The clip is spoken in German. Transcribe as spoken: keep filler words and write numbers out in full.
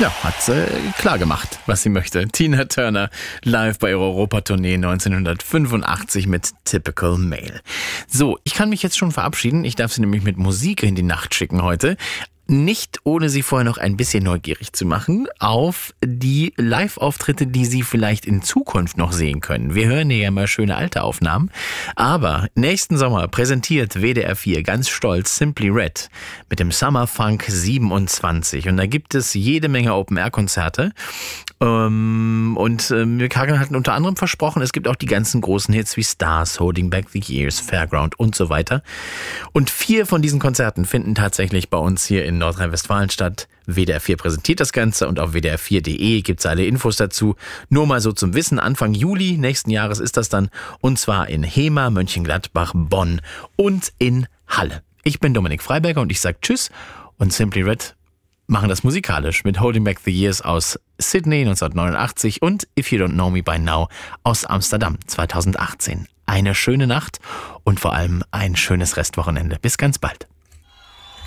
Ja, hat äh, klar gemacht, was sie möchte. Tina Turner live bei ihrer Europatournee neunzehnhundertfünfundachtzig mit Typical Male. So, ich kann mich jetzt schon verabschieden. Ich darf sie nämlich mit Musik in die Nacht schicken heute. Nicht ohne Sie vorher noch ein bisschen neugierig zu machen auf die Live-Auftritte, die Sie vielleicht in Zukunft noch sehen können. Wir hören ja immer schöne alte Aufnahmen, aber nächsten Sommer präsentiert W D R vier ganz stolz Simply Red mit dem Summer Funk siebenundzwanzig und da gibt es jede Menge Open-Air-Konzerte ähm, und äh, Kagan hat unter anderem versprochen, es gibt auch die ganzen großen Hits wie Stars, Holding Back the Years, Fairground und so weiter und vier von diesen Konzerten finden tatsächlich bei uns hier in Nordrhein-Westfalen statt. W D R vier präsentiert das Ganze und auf w d r vier punkt d e gibt es alle Infos dazu. Nur mal so zum Wissen, Anfang Juli nächsten Jahres ist das dann und zwar in Hemer, Mönchengladbach, Bonn und in Halle. Ich bin Dominik Freiberger und ich sage Tschüss und Simply Red machen das musikalisch mit Holding Back the Years aus Sydney neunzehnhundertneunundachtzig und If You Don't Know Me By Now aus Amsterdam zweitausendachtzehn. Eine schöne Nacht und vor allem ein schönes Restwochenende. Bis ganz bald.